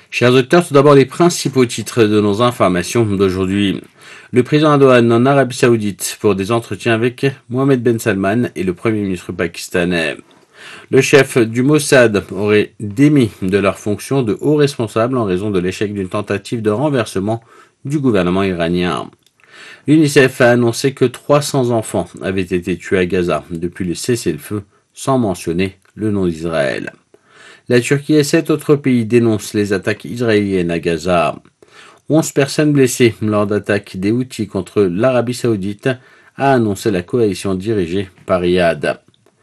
Chers auditeurs, tout d'abord les principaux titres de nos informations d'aujourd'hui. Le président Erdogan en Arabie Saoudite pour des entretiens avec Mohamed Ben Salman et le Premier ministre pakistanais. Le chef du Mossad aurait démis de leur fonction de haut responsable en raison de l'échec d'une tentative de renversement du gouvernement iranien. L'UNICEF a annoncé que 300 enfants avaient été tués à Gaza depuis le cessez-le-feu, sans mentionner le nom d'Israël. La Turquie et 7 autres pays dénoncent les attaques israéliennes à Gaza. 11 personnes blessées lors d'attaques des Houthis contre l'Arabie Saoudite, a annoncé la coalition dirigée par Riyad.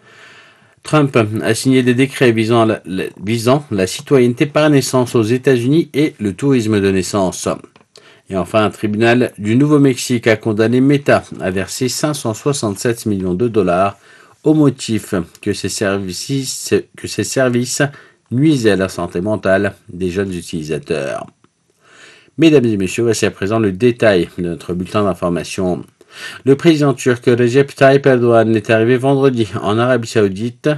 Trump a signé des décrets visant la citoyenneté par naissance aux États-Unis et le tourisme de naissance. Et enfin, un tribunal du Nouveau-Mexique a condamné Meta à verser 567 millions de dollars au motif que ses services nuisaient à la santé mentale des jeunes utilisateurs. Mesdames et messieurs, voici à présent le détail de notre bulletin d'information. Le président turc Recep Tayyip Erdogan est arrivé vendredi en Arabie Saoudite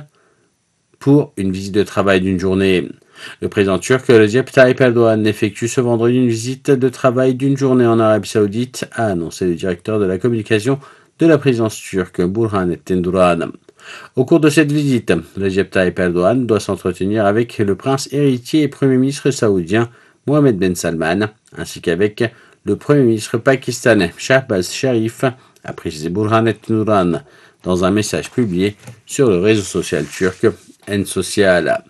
pour une visite de travail d'une journée. Le président turc Recep Tayyip Erdogan effectue ce vendredi une visite de travail d'une journée en Arabie Saoudite, a annoncé le directeur de la communication de la présidence turque, Burhanettin Duran. Au cours de cette visite, Recep Tayyip Erdogan doit s'entretenir avec le prince héritier et premier ministre saoudien Mohamed Ben Salman, ainsi qu'avec le premier ministre pakistanais Shahbaz Sharif, a précisé Burhanettin Duran dans un message publié sur le réseau social turc N-Social.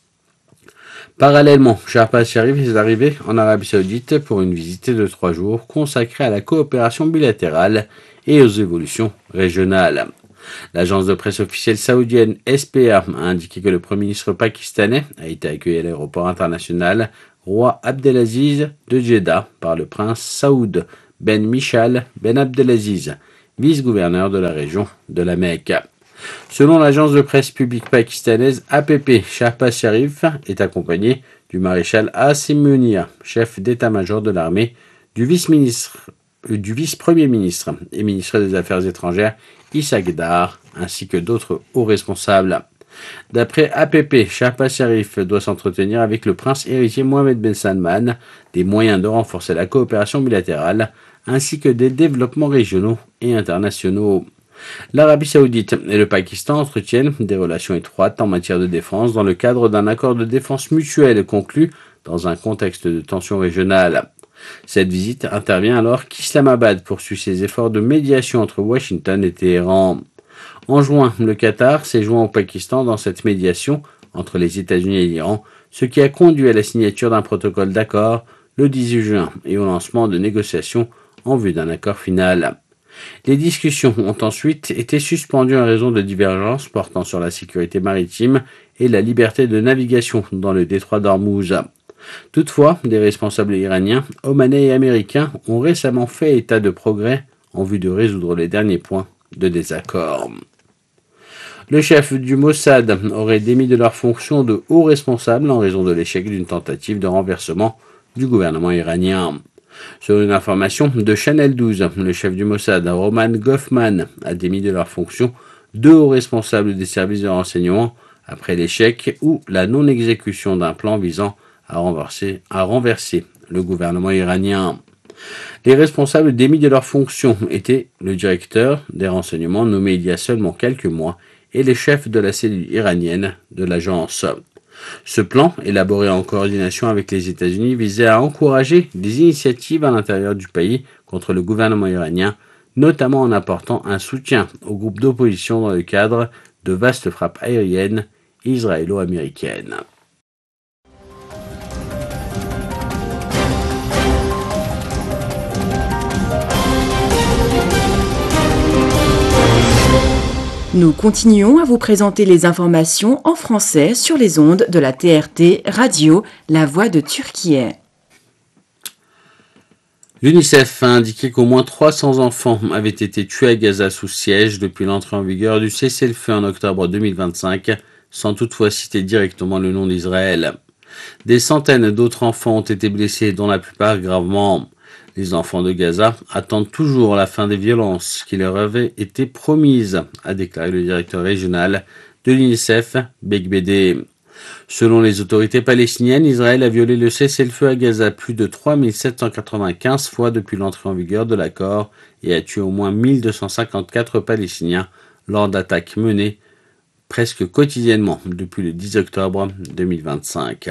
Parallèlement, Shahbaz Sharif est arrivé en Arabie Saoudite pour une visite de 3 jours consacrée à la coopération bilatérale et aux évolutions régionales. L'agence de presse officielle saoudienne SPA a indiqué que le premier ministre pakistanais a été accueilli à l'aéroport international Roi Abdelaziz de Jeddah par le prince Saoud Ben Mishal Ben Abdelaziz, vice-gouverneur de la région de la Mecque. Selon l'agence de presse publique pakistanaise APP, Shahbaz Sharif est accompagné du maréchal Asim Munia, chef d'état-major de l'armée, du vice-premier ministre et ministre des Affaires étrangères Ishaq Dar, ainsi que d'autres hauts responsables. D'après APP, Shahbaz Sharif doit s'entretenir avec le prince héritier Mohamed Ben Salman des moyens de renforcer la coopération bilatérale, ainsi que des développements régionaux et internationaux. L'Arabie Saoudite et le Pakistan entretiennent des relations étroites en matière de défense dans le cadre d'un accord de défense mutuelle conclu dans un contexte de tension régionale. Cette visite intervient alors qu'Islamabad poursuit ses efforts de médiation entre Washington et Téhéran. En juin, le Qatar s'est joint au Pakistan dans cette médiation entre les États-Unis et l'Iran, ce qui a conduit à la signature d'un protocole d'accord le 18 juin et au lancement de négociations en vue d'un accord final. Les discussions ont ensuite été suspendues en raison de divergences portant sur la sécurité maritime et la liberté de navigation dans le détroit d'Ormuz. Toutefois, des responsables iraniens, omanais et américains ont récemment fait état de progrès en vue de résoudre les derniers points de désaccord. Le chef du Mossad aurait démis de leur fonction de haut responsable en raison de l'échec d'une tentative de renversement du gouvernement iranien. Sur une information de Channel 12, le chef du Mossad, Roman Goffman, a démis de leur fonction 2 hauts responsables des services de renseignement après l'échec ou la non-exécution d'un plan visant à renverser le gouvernement iranien. Les responsables démis de leur fonction étaient le directeur des renseignements nommé il y a seulement quelques mois et les chefs de la cellule iranienne de l'agence. Ce plan, élaboré en coordination avec les États-Unis, visait à encourager des initiatives à l'intérieur du pays contre le gouvernement iranien, notamment en apportant un soutien aux groupes d'opposition dans le cadre de vastes frappes aériennes israélo-américaines. Nous continuons à vous présenter les informations en français sur les ondes de la TRT Radio, La Voix de Turquie. L'UNICEF a indiqué qu'au moins 300 enfants avaient été tués à Gaza sous siège depuis l'entrée en vigueur du cessez-le-feu en octobre 2025, sans toutefois citer directement le nom d'Israël. Des centaines d'autres enfants ont été blessés, dont la plupart gravement. Les enfants de Gaza attendent toujours la fin des violences qui leur avaient été promises, a déclaré le directeur régional de l'UNICEF, Begbede. Selon les autorités palestiniennes, Israël a violé le cessez-le-feu à Gaza plus de 3795 fois depuis l'entrée en vigueur de l'accord et a tué au moins 1254 Palestiniens lors d'attaques menées presque quotidiennement depuis le 10 octobre 2025.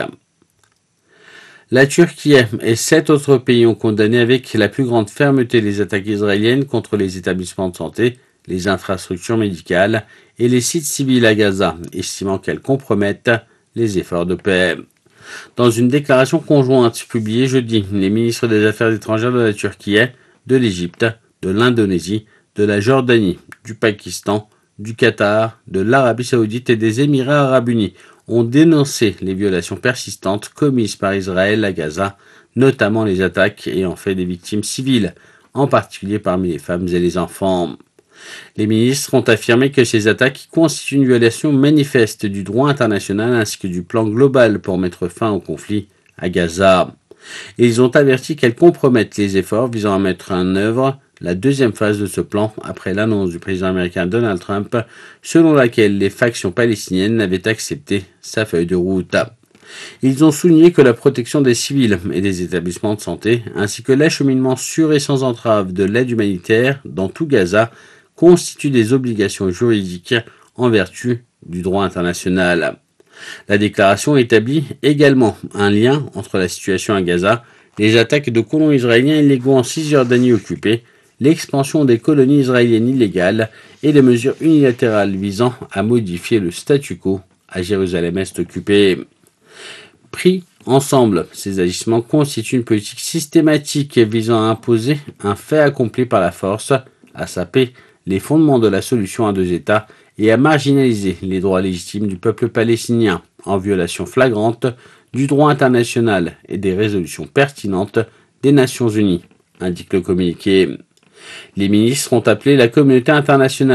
La Turquie et 7 autres pays ont condamné avec la plus grande fermeté les attaques israéliennes contre les établissements de santé, les infrastructures médicales et les sites civils à Gaza, estimant qu'elles compromettent les efforts de paix. Dans une déclaration conjointe publiée jeudi, les ministres des Affaires étrangères de la Turquie, de l'Égypte, de l'Indonésie, de la Jordanie, du Pakistan, du Qatar, de l'Arabie saoudite et des Émirats arabes unis ont dénoncé les violations persistantes commises par Israël à Gaza, notamment les attaques ayant fait des victimes civiles, en particulier parmi les femmes et les enfants. Les ministres ont affirmé que ces attaques constituent une violation manifeste du droit international ainsi que du plan global pour mettre fin au conflit à Gaza. Et ils ont averti qu'elles compromettent les efforts visant à mettre en œuvre la deuxième phase de ce plan après l'annonce du président américain Donald Trump selon laquelle les factions palestiniennes avaient accepté sa feuille de route. Ils ont souligné que la protection des civils et des établissements de santé ainsi que l'acheminement sûr et sans entrave de l'aide humanitaire dans tout Gaza constituent des obligations juridiques en vertu du droit international. La déclaration établit également un lien entre la situation à Gaza, les attaques de colons israéliens illégaux en Cisjordanie occupée, l'expansion des colonies israéliennes illégales et les mesures unilatérales visant à modifier le statu quo à Jérusalem-Est occupée. Pris ensemble, ces agissements constituent une politique systématique visant à imposer un fait accompli par la force, à saper les fondements de la solution à deux États et à marginaliser les droits légitimes du peuple palestinien, en violation flagrante du droit international et des résolutions pertinentes des Nations Unies, indique le communiqué. Les ministres ont appelé la communauté internationale